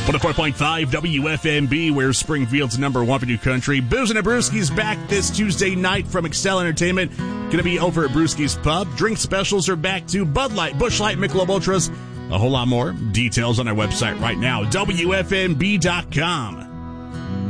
104.5 WFMB, where Springfield's number one for new country. Booze and a Brewski's back this Tuesday night from Excel Entertainment. Going to be over at Brewski's Pub. Drink specials are back to Bud Light, Busch Light, Michelob Ultras. A whole lot more. Details on our website right now, WFMB.com.